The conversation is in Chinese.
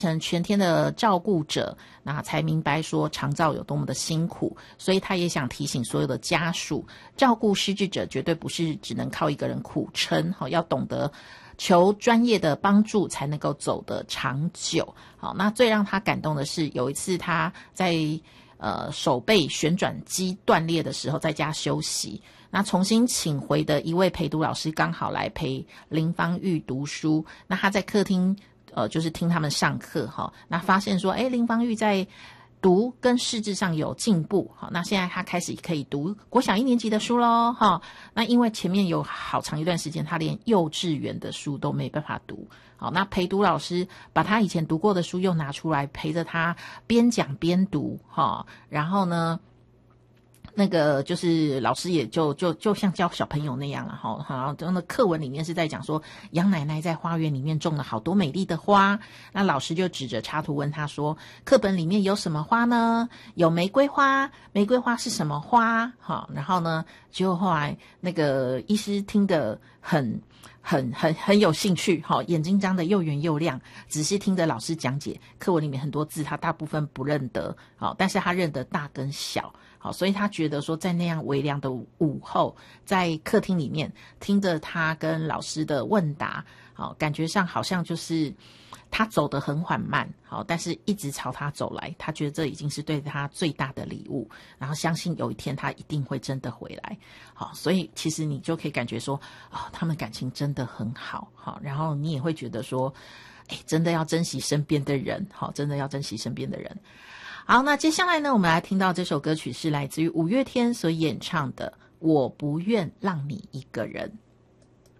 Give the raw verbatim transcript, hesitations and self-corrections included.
成全天的照顾者，那才明白说长照有多么的辛苦，所以他也想提醒所有的家属，照顾失智者绝对不是只能靠一个人苦撑，要懂得求专业的帮助才能够走得长久。好，那最让他感动的是，有一次他在呃手背旋转肌断裂的时候，在家休息，那重新请回的一位陪读老师刚好来陪林芳玉读书，那他在客厅呃，就是听他们上课哈，那发现说，哎，林芳玉在读跟识字上有进步，好，那现在他开始可以读国小一年级的书咯哈。那因为前面有好长一段时间，他连幼稚园的书都没办法读，好，那陪读老师把他以前读过的书又拿出来陪着他边讲边读哈，然后呢，那个就是老师也就就就像教小朋友那样啊，哈，好，那个课文里面是在讲说杨奶奶在花园里面种了好多美丽的花，那老师就指着插图问他说，课本里面有什么花呢？有玫瑰花，玫瑰花是什么花？哈，然后呢，结果后来那个医师听得很很很很有兴趣，好，眼睛张得又圆又亮，仔细听着老师讲解课文里面很多字，他大部分不认得，好，但是他认得大跟小。好，所以他觉得说，在那样微凉的午后，在客厅里面听着他跟老师的问答，好，感觉上好像就是他走得很缓慢，好，但是一直朝他走来，他觉得这已经是对他最大的礼物，然后相信有一天他一定会真的回来，好，所以其实你就可以感觉说，哦，他们感情真的很好，好，然后你也会觉得说，哎，真的要珍惜身边的人，好，真的要珍惜身边的人。好，那接下来呢，我们来听到这首歌曲是来自于五月天所演唱的《我不愿让你一个人》。